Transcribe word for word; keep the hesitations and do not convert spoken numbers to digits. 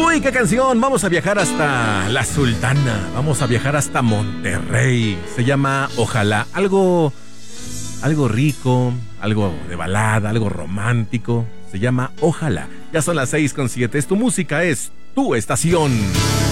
Uy, qué canción. Vamos a viajar hasta La Sultana. Vamos a viajar hasta Monterrey. Se llama Ojalá. Algo, algo rico, algo de balada, algo romántico. Se llama Ojalá. Ya son las seis con siete. Es tu música, es tu estación.